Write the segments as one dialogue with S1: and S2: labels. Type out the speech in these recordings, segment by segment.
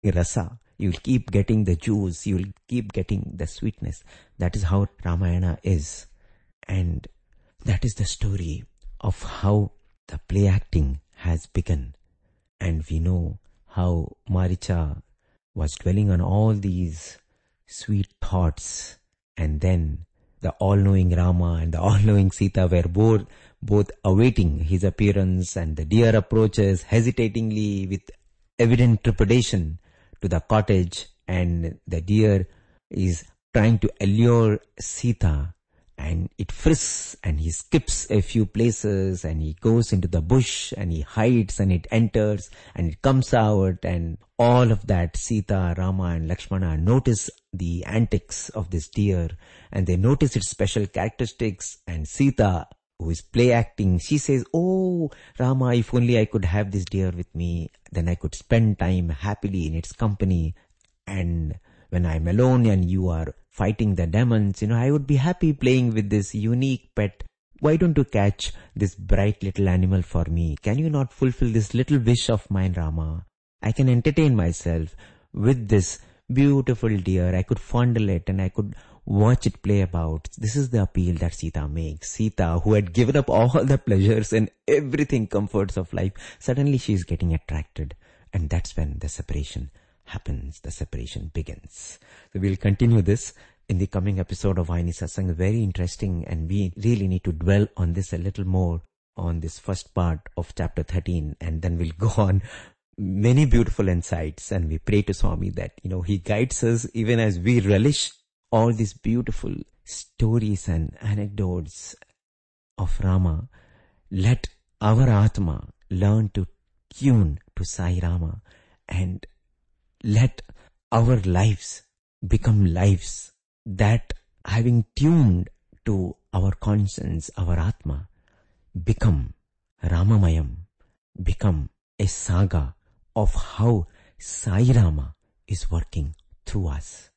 S1: rasa. You'll keep getting the juice. You'll keep getting the sweetness. That is how Ramayana is. And that is the story of how the play acting has begun. And we know how Maricha was dwelling on all these sweet thoughts. And then the all-knowing Rama and the all-knowing Sita were both awaiting his appearance, and the deer approaches hesitatingly with evident trepidation to the cottage, and the deer is trying to allure Sita, and it frisks and he skips a few places and he goes into the bush and he hides and it enters and it comes out, and all of that Sita, Rama and Lakshmana notice the antics of this deer and they notice its special characteristics. And Sita, who is play acting, she says, "Oh Rama, if only I could have this deer with me, then I could spend time happily in its company. And when I'm alone and you are fighting the demons, I would be happy playing with this unique pet. Why don't you catch this bright little animal for me? Can you not fulfill this little wish of mine, Rama? I can entertain myself with this beautiful deer. I could fondle it and I could watch it play about." This is the appeal that Sita makes. Sita, who had given up all the pleasures and everything comforts of life, suddenly she is getting attracted. And that's when the separation happens. The separation begins. So we'll continue this in the coming episode of Vayani Satsang. Very interesting, and we really need to dwell on this a little more on this first part of chapter 13, and then we'll go on many beautiful insights. And we pray to Swami that, he guides us even as we relish all these beautiful stories and anecdotes of Rama. Let our Atma learn to tune to Sai Rama, and let our lives become lives that, having tuned to our conscience, our Atma, become Ramamayam, become a saga of how Sai Rama is working through us.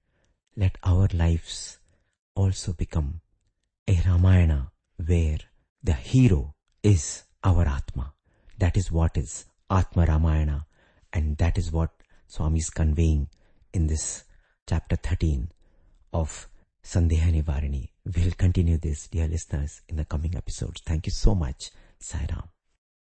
S1: Let our lives also become a Ramayana where the hero is our Atma. That is what is Atma Ramayana, and that is what Swami is conveying in this chapter 13 of Sandeha Nivarani. We'll continue this, dear listeners, in the coming episodes. Thank you so much. Sai Ram.